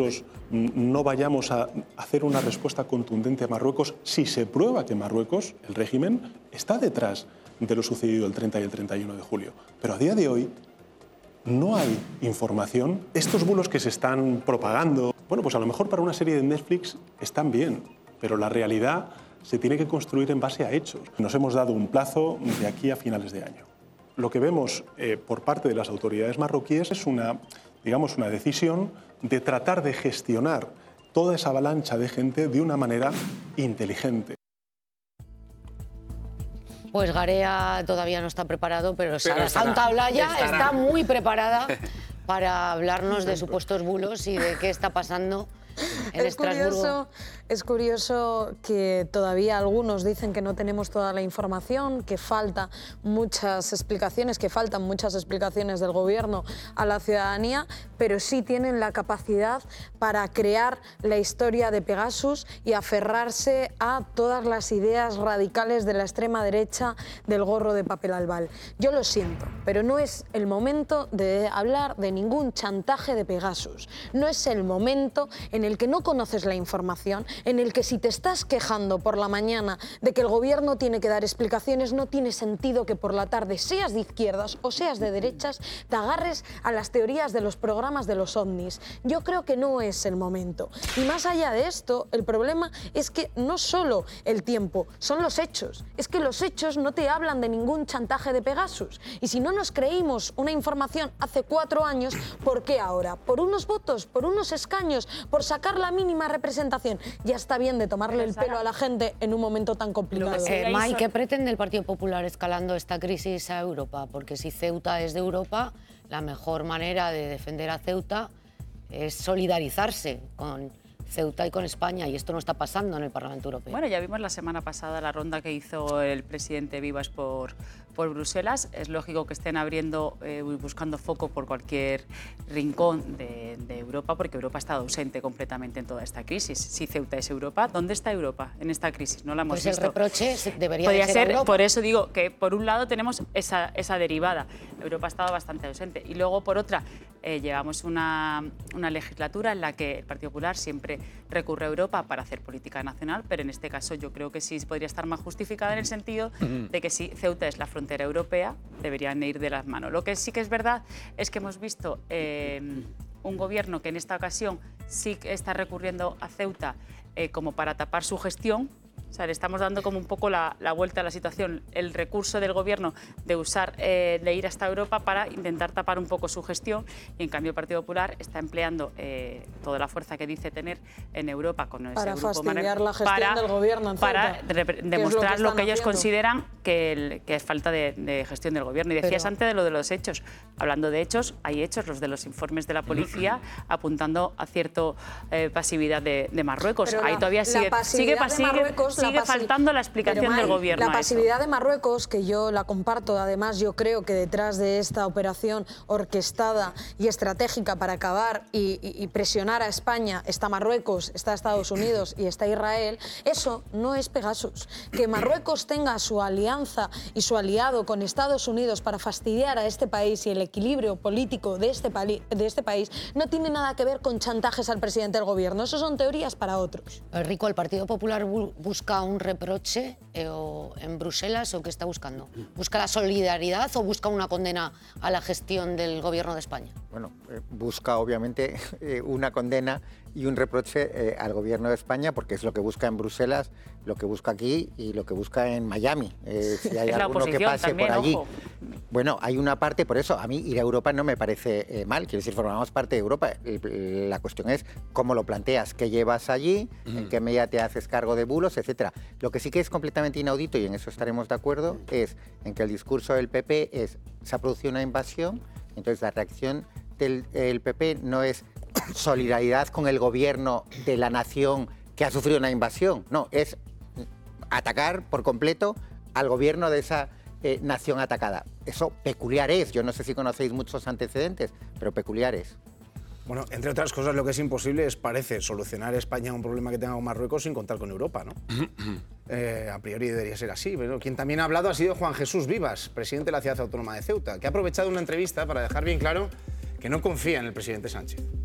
nosotros no vayamos a hacer una respuesta contundente a Marruecos si se prueba que Marruecos, el régimen, está detrás de lo sucedido el 30 y el 31 de julio. Pero a día de hoy no hay información. Estos bulos que se están propagando, bueno, pues a lo mejor para una serie de Netflix están bien, pero la realidad se tiene que construir en base a hechos. Nos hemos dado un plazo de aquí a finales de año. Lo que vemos por parte de las autoridades marroquíes es una decisión de tratar de gestionar toda esa avalancha de gente de una manera inteligente. Pues Garea todavía no está preparado, pero Sara Santaolalla está muy preparada para hablarnos de supuestos bulos y de qué está pasando en Estrasburgo. Es curioso que todavía algunos dicen que no tenemos toda la información, que faltan muchas explicaciones del gobierno a la ciudadanía, pero sí tienen la capacidad para crear la historia de Pegasus y aferrarse a todas las ideas radicales de la extrema derecha del gorro de papel albal. Yo lo siento, pero no es el momento de hablar de ningún chantaje de Pegasus. No es el momento en el que no conoces la información, en el que si te estás quejando por la mañana de que el gobierno tiene que dar explicaciones, no tiene sentido que por la tarde, seas de izquierdas o seas de derechas, te agarres a las teorías de los programas de los ovnis. Yo creo que no es el momento. Y más allá de esto, el problema es que no solo el tiempo, son los hechos. Es que los hechos no te hablan de ningún chantaje de Pegasus. Y si no nos creímos una información hace 4 años, ¿por qué ahora? ¿Por unos votos? ¿Por unos escaños? ¿Por sacar la mínima representación? Ya está bien de tomarle el pelo a la gente en un momento tan complicado. Mai, ¿qué pretende el Partido Popular escalando esta crisis a Europa? Porque si Ceuta es de Europa, la mejor manera de defender a Ceuta es solidarizarse con Ceuta y con España, y esto no está pasando en el Parlamento Europeo. Bueno, ya vimos la semana pasada la ronda que hizo el presidente Vivas por Bruselas. Es lógico que estén abriendo y buscando foco por cualquier rincón de Europa, porque Europa ha estado ausente completamente en toda esta crisis. Si Ceuta es Europa, ¿dónde está Europa en esta crisis? No la hemos visto. El reproche debería Podría ser Europa. Por eso digo que por un lado tenemos esa derivada. Europa ha estado bastante ausente. Y luego, por otra, llevamos una legislatura en la que el Partido Popular siempre recurre a Europa para hacer política nacional, pero en este caso yo creo que sí podría estar más justificada en el sentido de que si Ceuta es la frontera europea, deberían ir de las manos. Lo que sí que es verdad es que hemos visto un gobierno que en esta ocasión sí está recurriendo a Ceuta como para tapar su gestión. O sea, le estamos dando como un poco la vuelta a la situación, el recurso del gobierno de ir hasta Europa para intentar tapar un poco su gestión, y en cambio el Partido Popular está empleando toda la fuerza que dice tener en Europa con ese para grupo fastidiar la gestión del gobierno en Ceuta, para demostrar lo que ellos consideran que es falta de gestión del gobierno. Y decías antes de lo de los hechos. Hablando de hechos, hay hechos, los de los informes de la policía apuntando a cierta pasividad de Marruecos. Ahí todavía sigue faltando la explicación del gobierno. La pasividad de Marruecos, que yo la comparto, además yo creo que detrás de esta operación orquestada y estratégica para acabar y presionar a España está Marruecos, está Estados Unidos y está Israel, eso no es Pegasus. Que Marruecos tenga su alianza y su aliado con Estados Unidos para fastidiar a este país y el equilibrio político de este país no tiene nada que ver con chantajes al presidente del gobierno. Eso son teorías para otros. Rico, ¿el Partido Popular busca un reproche en Bruselas o qué está buscando? ¿Busca la solidaridad o busca una condena a la gestión del gobierno de España? Bueno, busca obviamente una condena y un reproche al gobierno de España, porque es lo que busca en Bruselas, lo que busca aquí y lo que busca en Miami. Si hay alguno que pase también, por allí. Ojo. Bueno, hay una parte, por eso a mí ir a Europa no me parece mal, quiero decir, formamos parte de Europa. La cuestión es cómo lo planteas, qué llevas allí, en qué medida te haces cargo de bulos, etcétera. Lo que sí que es completamente inaudito, y en eso estaremos de acuerdo, es en que el discurso del PP se ha producido una invasión, entonces la reacción del PP no es solidaridad con el gobierno de la nación que ha sufrido una invasión, no, es atacar por completo al gobierno de esa nación atacada. Eso peculiar es, yo no sé si conocéis muchos antecedentes, pero peculiar es. Bueno, entre otras cosas, lo que es imposible parece solucionar España un problema que tenga con Marruecos sin contar con Europa, ¿no? A priori debería ser así, pero quien también ha hablado ha sido Juan Jesús Vivas, presidente de la Ciudad Autónoma de Ceuta, que ha aprovechado una entrevista para dejar bien claro que no confía en el presidente Sánchez.